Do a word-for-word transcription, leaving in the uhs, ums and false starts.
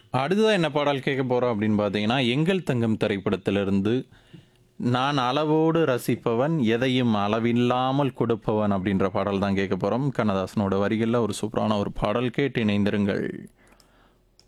அடுத்ததா என்ன பாடல் கேட்க போறோம் அப்படின்னு பார்த்தீங்கன்னா, எங்கள் தங்கம் திரைப்படத்திலிருந்து, நான் அளவோடு ரசிப்பவன், எதையும் அளவில்லாமல் கொடுப்பவன் அப்படின்ற பாடல் தான் கேட்க போறோம். கண்ணதாசனோட வரிகள்ல ஒரு சூப்பரான ஒரு பாடல் கேட்டு இணைந்திருங்கள்.